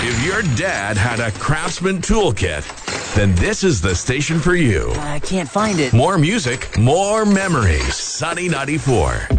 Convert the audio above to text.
If your dad had a Craftsman toolkit, then this is the station for you. I can't find it. More music, more memories. Sunny 94.